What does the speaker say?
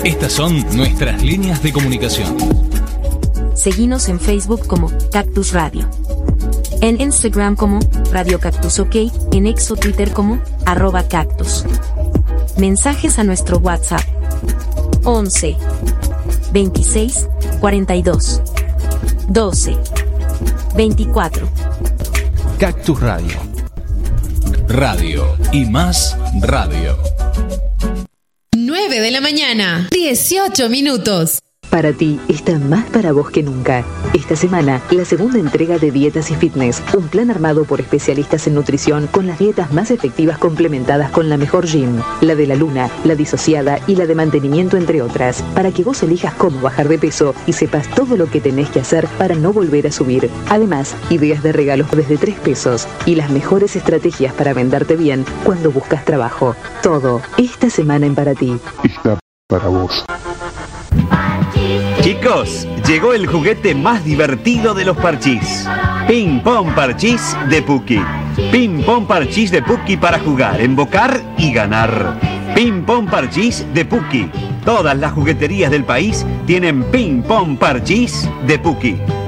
Estas son nuestras líneas de comunicación. Seguinos en Facebook como Cactus Radio. En Instagram como Radio Cactus OK, en X o Twitter como @cactus. Mensajes a nuestro WhatsApp 11 26 42 12 24. Cactus Radio. Radio y más radio. 9 de la mañana, 18 minutos. Para ti está más para vos que nunca. Esta semana, la segunda entrega de Dietas y Fitness, un plan armado por especialistas en nutrición con las dietas más efectivas complementadas con la mejor gym, la de la luna, la disociada y la de mantenimiento, entre otras, para que vos elijas cómo bajar de peso y sepas todo lo que tenés que hacer para no volver a subir. Además, ideas de regalos desde 3 pesos y las mejores estrategias para venderte bien cuando buscas trabajo. Todo esta semana en Para Ti. Está para vos. Chicos, llegó el juguete más divertido de los parchís. Ping Pong Parchís de Puki. Ping Pong Parchís de Puki para jugar, embocar y ganar. Ping Pong Parchís de Puki. Todas las jugueterías del país tienen Ping Pong Parchís de Puki.